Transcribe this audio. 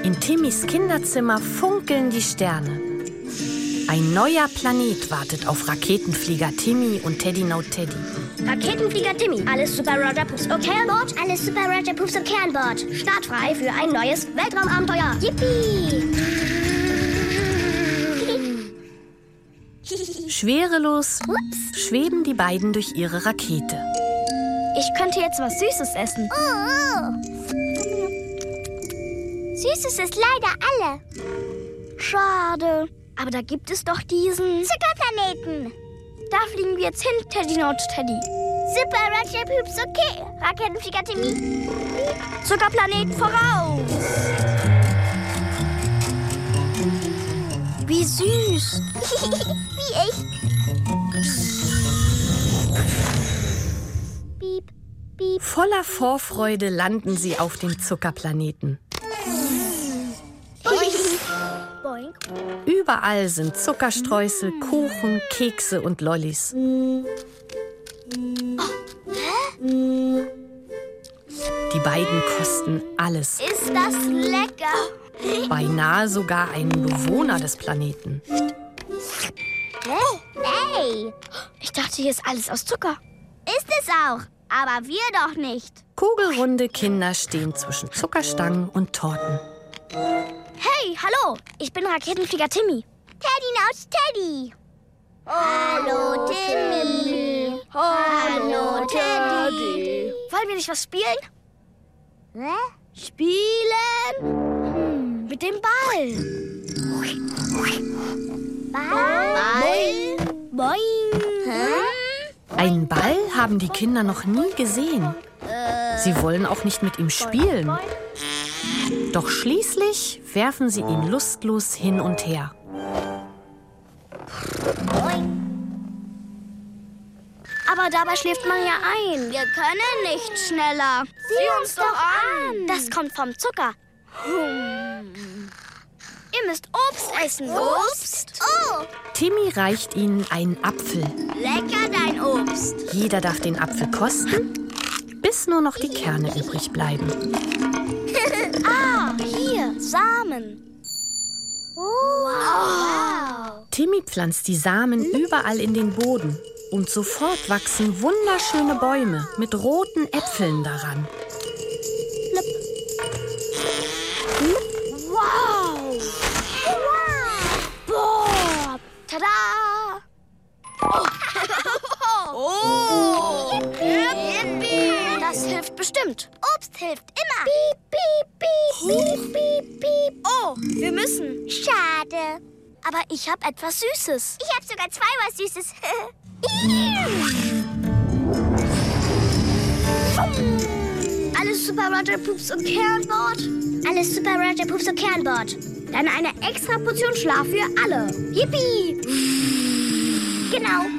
In Timmys Kinderzimmer funkeln die Sterne. Ein neuer Planet wartet auf Raketenflieger Timmy und Teddy No Teddy. Raketenflieger Timmy, alles Super Roger Pups okay an Bord? Alles Super Roger Pups okay an Bord. Startfrei für ein neues Weltraumabenteuer. Yippie! Schwerelos schweben die beiden durch ihre Rakete. Ich könnte jetzt was Süßes essen. Oh. Süßes ist leider alle. Schade. Aber da gibt es doch diesen Zuckerplaneten. Da fliegen wir jetzt hin, Teddy No Teddy. Super Roger Pups okay. Raketenflieger Timmy. Zuckerplanet voraus. Wie süß. Wie ich. Piep, piep. Voller Vorfreude landen sie auf dem Zuckerplaneten. Boink. Überall sind Zuckerstreusel, Kuchen, Kekse und Lollis. Die beiden kosten alles. Ist das lecker? Beinahe sogar einen Bewohner des Planeten. Hey, Ich dachte, hier ist alles aus Zucker. ist es auch. Aber wir doch nicht. Kugelrunde Kinder stehen zwischen Zuckerstangen und Torten. Hey, hallo. Ich bin Raketenflieger Timmy. Teddy No Teddy. Hallo, Timmy. Hallo, Teddy. Wollen wir nicht was spielen? Hä? Spielen? Mit dem Ball. Ball? Boing. Einen Ball haben die Kinder noch nie gesehen. Sie wollen auch nicht mit ihm spielen. Doch schließlich werfen sie ihn lustlos hin und her. Aber dabei schläft man ja ein. Wir können nicht schneller. Sieh uns doch an. Das kommt vom Zucker. Ihr müsst Obst essen. Obst? Oh, Timmy reicht ihnen einen Apfel. lecker dein Obst. Jeder darf den Apfel kosten, bis nur noch die Kerne übrig bleiben. Hier, Samen. Wow. Timmy pflanzt die Samen überall in den Boden. Und sofort wachsen wunderschöne Bäume mit roten Äpfeln daran. Wow. Boah. Tada. Yippie. Das hilft bestimmt. Obst hilft immer. Piep, piep, piep, piep, piep, piep. Oh, wir müssen. Schade. Aber ich habe etwas Süßes. Ich habe sogar 2 was Süßes. Alles Super Roger Pups okay an Bord? Alles Super Roger Pups okay an Bord. Dann eine extra Portion Schlaf für alle. Yippie! Genau.